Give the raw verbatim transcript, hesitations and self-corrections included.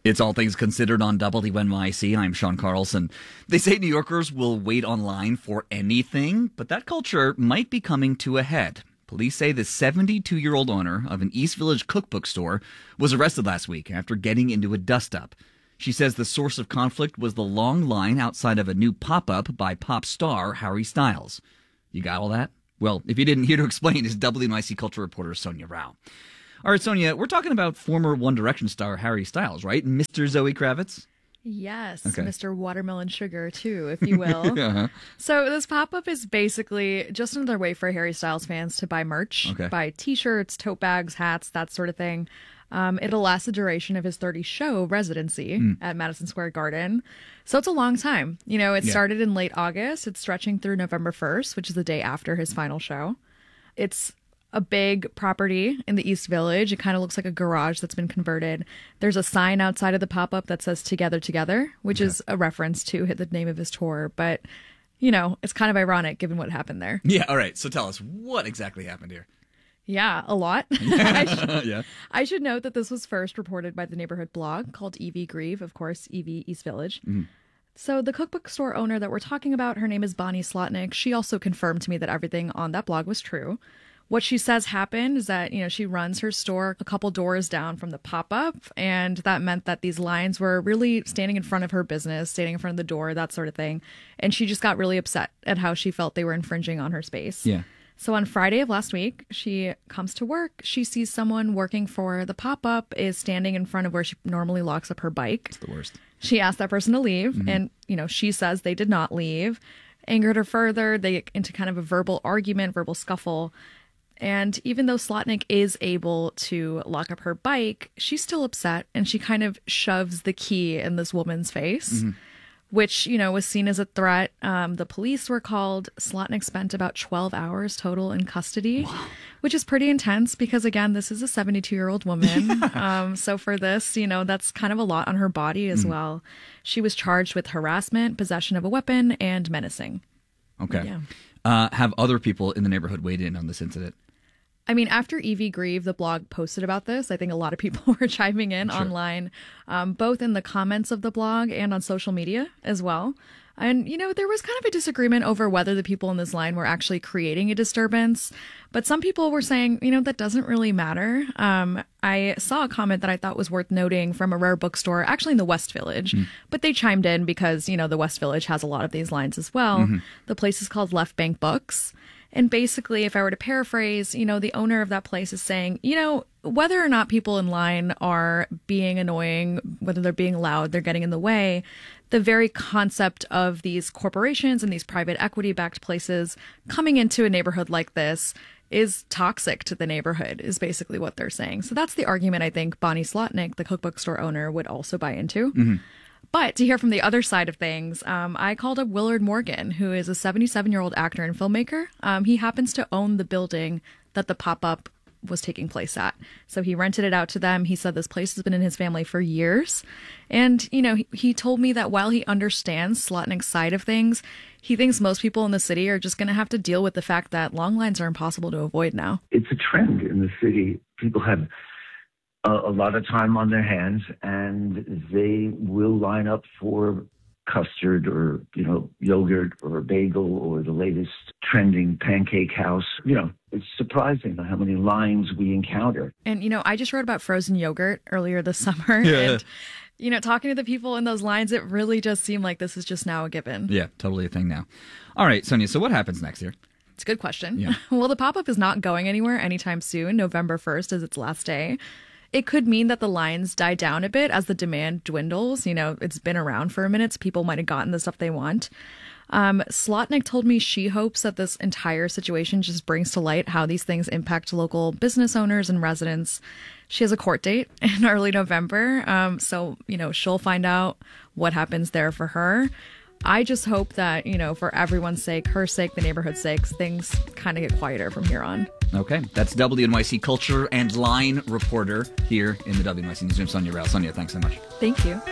It's All Things Considered on W N Y C. I'm Sean Carlson. They say New Yorkers will wait online for anything, but that culture might be coming to a head. Police say the seventy-two-year-old owner of an East Village cookbook store was arrested last week after getting into a dust-up. She says the source of conflict was the long line outside of a new pop-up by pop star Harry Styles. You got all that? Well, if you didn't, here to explain is W N Y C culture reporter Sonia Rao. All right, Sonia, we're talking about former One Direction star Harry Styles, right? Mister Zoe Kravitz? Yes, okay. Mister Watermelon Sugar, too, if you will. uh-huh. So this pop-up is basically just another way for Harry Styles fans to buy merch, okay. buy T-shirts, tote bags, hats, that sort of thing. Um, it'll last the duration of his thirty-show residency mm. at Madison Square Garden. So it's a long time. You know, it yeah. started in late August. It's stretching through November first, which is the day after his final show. It's a big property in the East Village. It kind of looks like a garage that's been converted. There's a sign outside of the pop-up that says Together Together, which okay. is a reference to the name of his tour. But, you know, it's kind of ironic given what happened there. Yeah, all right. So tell us, what exactly happened here? Yeah, a lot. I, should, yeah. I should note that this was first reported by the neighborhood blog called Evie Grieve, of course, Evie East Village. Mm. So the cookbook store owner that we're talking about, her name is Bonnie Slotnick. She also confirmed to me that everything on that blog was true. What she says happened is that, you know, she runs her store a couple doors down from the pop-up, and that meant that these lines were really standing in front of her business, standing in front of the door, that sort of thing. And she just got really upset at how she felt they were infringing on her space. Yeah. So on Friday of last week, she comes to work. She sees someone working for the pop-up is standing in front of where she normally locks up her bike. It's the worst. She asked that person to leave, mm-hmm. and, you know, she says they did not leave. Angered her further. They get into kind of a verbal argument, verbal scuffle. And even though Slotnick is able to lock up her bike, she's still upset, and she kind of shoves the key in this woman's face, mm-hmm. which, you know, was seen as a threat. Um, the police were called. Slotnick spent about twelve hours total in custody, wow. which is pretty intense because, again, this is a seventy-two-year-old woman. um, so for this, you know, that's kind of a lot on her body as mm-hmm. well. She was charged with harassment, possession of a weapon, and menacing. Okay. Yeah. Uh, have other people in the neighborhood weighed in on this incident? I mean, after Evie Grieve, the blog, posted about this, I think a lot of people were chiming in sure. online, um, both in the comments of the blog and on social media as well. And, you know, there was kind of a disagreement over whether the people in this line were actually creating a disturbance. But some people were saying, you know, that doesn't really matter. Um, I saw a comment that I thought was worth noting from a rare bookstore, actually in the West Village. Mm. But they chimed in because, you know, the West Village has a lot of these lines as well. Mm-hmm. The place is called Left Bank Books. And basically, if I were to paraphrase, you know, the owner of that place is saying, you know, whether or not people in line are being annoying, whether they're being loud, they're getting in the way, the very concept of these corporations and these private equity-backed places coming into a neighborhood like this is toxic to the neighborhood, is basically what they're saying. So that's the argument I think Bonnie Slotnick, the cookbook store owner, would also buy into. Mm-hmm. But to hear from the other side of things, um, I called up Willard Morgan, who is a seventy-seven-year-old actor and filmmaker. Um, he happens to own the building that the pop-up was taking place at. So he rented it out to them. He said this place has been in his family for years. And, you know, he, he told me that while he understands Slotnick's side of things, he thinks most people in the city are just going to have to deal with the fact that long lines are impossible to avoid now. It's a trend in the city. People have a, a lot of time on their hands, and they will line up for custard or, you know, yogurt or a bagel or the latest trending pancake house. You know, it's surprising how many lines we encounter. And, you know, I just wrote about frozen yogurt earlier this summer. Yeah. And, you know, talking to the people in those lines, it really does seem like this is just now a given. Yeah, totally a thing now. All right, Sonia, so what happens next here? It's a good question. Yeah. Well, the pop-up is not going anywhere anytime soon. November first is its last day. It could mean that the lines die down a bit as the demand dwindles. You know, it's been around for a minute, so people might have gotten the stuff they want. Um, Slotnick told me she hopes that this entire situation just brings to light how these things impact local business owners and residents. She has a court date in early November, um, so, you know, she'll find out what happens there for her. I just hope that, you know, for everyone's sake, her sake, the neighborhood's sake, things kind of get quieter from here on. Okay. That's W N Y C culture and line reporter here in the W N Y C newsroom, Sonia Rao. Sonia, thanks so much. Thank you.